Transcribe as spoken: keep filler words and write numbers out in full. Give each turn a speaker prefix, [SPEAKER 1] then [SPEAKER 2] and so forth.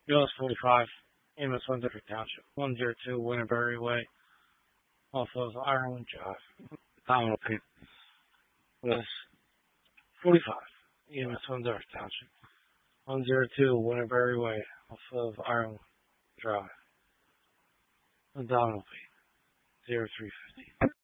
[SPEAKER 1] U S forty-five, Amos Winter Township, one oh two Winterberry Way, off of Ireland Drive, Domino Peak. U S forty-five, Amos Winter Township, one oh two Winterberry Way, off of Ireland Drive, Domino Peak, zero three fifty.